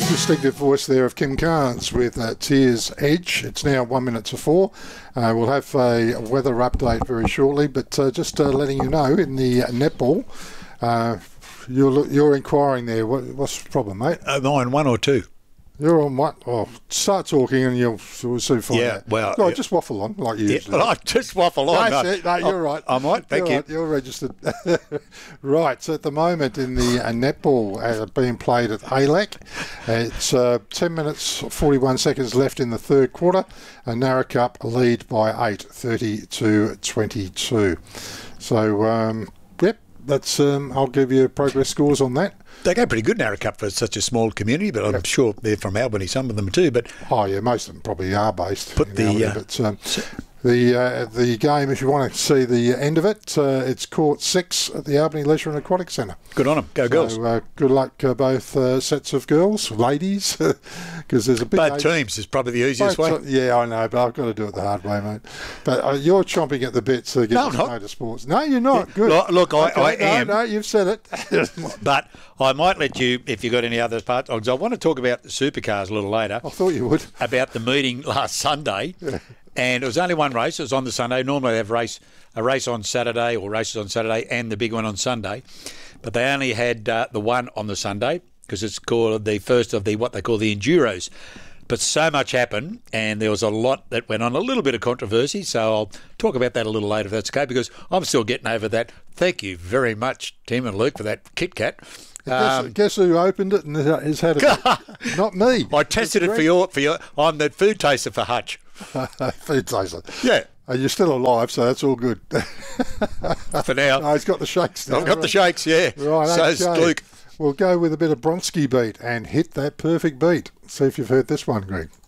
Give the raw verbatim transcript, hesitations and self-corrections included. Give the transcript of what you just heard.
Distinctive voice there of Kim Carnes with uh, Tears Edge. It's now one minute to four. Uh, we'll have a weather update very shortly, but uh, just uh, letting you know in the netball, uh, you're you're inquiring there. What, what's the problem, mate? Am I on one or two? You're on what? Oh, start talking and you'll, you'll soon find yeah, out. Well, no, yeah. just waffle on like you yeah, usually. well, I just waffle on. That's no, it. No, you're right. I might. Thank you're you. Right. You're registered. Right. So at the moment in the uh, netball uh, being played at A L E C, it's uh, ten minutes forty-one seconds left in the third quarter. And Naracup lead by eight, thirty to twenty-two. So um, yep, that's. Um, I'll give you progress scores on that. They go pretty good, Naracup, for such a small community, but I'm Yep. sure they're from Albany, some of them too. But Oh yeah, most of them probably are based. Put in the, Albany, uh, but um, the uh, the game, if you want to see the end of it, uh, it's court six at the Albany Leisure and Aquatic Centre. good on them. Go girls. So uh, good luck, uh, both uh, sets of girls, ladies, because there's a big Both age- teams is probably the easiest both way. te- yeah, I know, but I've got to do it the hard way, mate. But uh, you're chomping at the bit to get No, I'm to not. motorsports. No, you're not. Good. Look, look, I- Okay, I no, am. No, you've said it. But I might let you, if you've got any other parts, because I want to talk about the supercars a little later, I thought you would. about the meeting last Sunday. And it was only one race. It was on the Sunday. Normally they have race a race on Saturday or races on Saturday and the big one on Sunday. But they only had uh, the one on the Sunday because it's called the first of the what they call the Enduros. But so much happened and there was a lot that went on, a little bit of controversy. So I'll talk about that a little later if that's okay, because I'm still getting over that. Thank you very much, Tim and Luke, for that Kit Kat. Guess, Um, guess who opened it and has had it? Not me. I tested it for your, for your, I'm the food taster for Hutch. Food taster. Yeah. Uh, you're still alive, so that's all good. For now. No, he's got the shakes now. I've got the shakes, yeah. Right, So's okay. Luke. We'll go with a bit of Bronski beat and hit that perfect beat. See if you've heard this one, Greg.